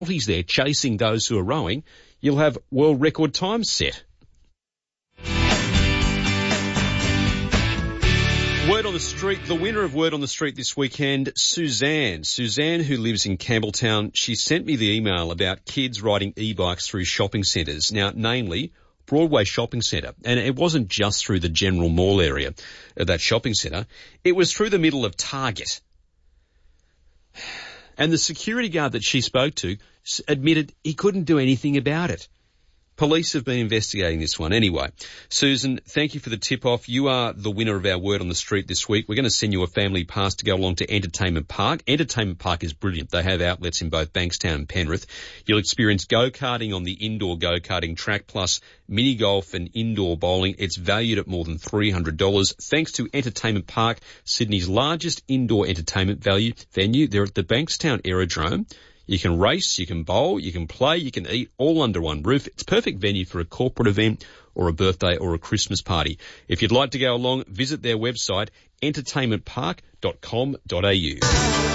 He's there chasing those who are rowing, you'll have world record times set. Word on the Street, the winner of Word on the Street this weekend, Suzanne. Suzanne, who lives in Campbelltown, she sent me the email about kids riding e-bikes through shopping centres. Now, namely, Broadway Shopping Centre. And it wasn't just through the general mall area of that shopping centre. It was through the middle of Target. And the security guard that she spoke to admitted he couldn't do anything about it. Police have been investigating this one. Anyway, Susan, thank you for the tip-off. You are the winner of our Word on the Street this week. We're going to send you a family pass to go along to Entertainment Park. Entertainment Park is brilliant. They have outlets in both Bankstown and Penrith. You'll experience go-karting on the indoor go-karting track, plus mini-golf and indoor bowling. It's valued at more than $300. Thanks to Entertainment Park, Sydney's largest indoor entertainment venue. They're at the Bankstown Aerodrome. You can race, you can bowl, you can play, you can eat, all under one roof. It's a perfect venue for a corporate event or a birthday or a Christmas party. If you'd like to go along, visit their website, entertainmentpark.com.au.